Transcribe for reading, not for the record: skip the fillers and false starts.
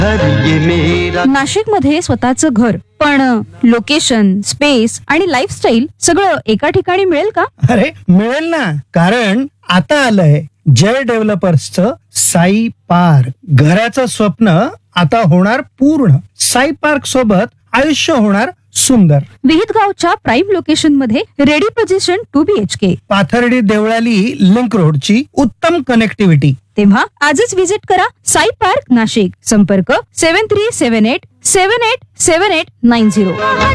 नाशिक मध्ये स्वतःचं घर, पण लोकेशन, स्पेस आणि लाईफस्टाईल सगळं एका ठिकाणी मिळेल का? अरे मिळेल ना, कारण आता आलंय जय डेव्हलपर्सचं साई पार्क. घराचं स्वप्न आता होणार पूर्ण. साई पार्क सोबत आयुष्य होणार सुंदर. विहित गावच्या प्राईम लोकेशन मध्ये ready position 2 BHK. Pathardi Deolali link रोडची उत्तम कनेक्टिव्हिटी. तेव्हा आजच विजिट करा साई पार्क नाशिक. संपर्क 7378787890.